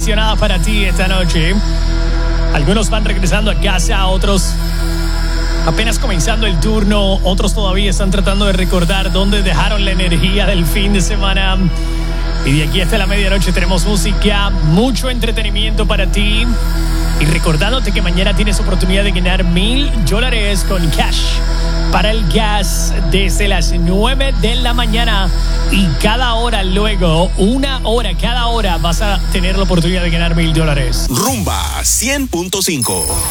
seleccionadas para ti esta noche. Algunos van regresando a casa, otros apenas comenzando el turno, otros todavía están tratando de recordar dónde dejaron la energía del fin de semana. Y de aquí hasta la medianoche tenemos música, mucho entretenimiento para ti. Y recordándote que mañana tienes oportunidad de ganar $1,000 con cash para el gas desde las 9 de la mañana. Y cada hora luego, cada hora vas a tener la oportunidad de ganar $1,000. Rumba 100.5.